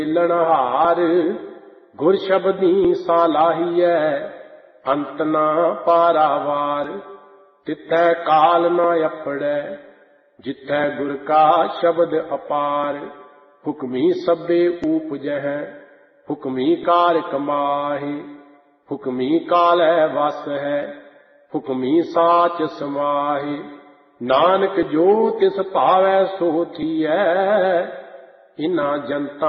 ਲਣਹਾਰ ਗੁਰ ਸ਼ਬਦੀ ਸਾਲਾਹੀਐ ਅੰਤ ਨਾ ਪਾਰਾਵਾਰ। ਤਿੱਥੈ ਕਾਲ ਨਾ ਅਪੜੈ ਜਿੱਥੈ ਗੁਰ ਕਾ ਸ਼ਬਦ ਅਪਾਰ। ਹੁਕਮੀ ਸਭੇ ਊਪਜਹਿ ਹੁਕਮੀ ਕਾਰ ਕਮਾਹਿ। ਹੁਕਮੀ ਕਾਲੈ ਵਸ ਹੈ ਹੁਕਮੀ ਸਾਚ ਸਮਾਹਿ। ਨਾਨਕ ਜੋ ਤਿਸ ਭਾਵੈ ਸੋ ਥੀਐ ਇਨਾ ਜਨਤਾ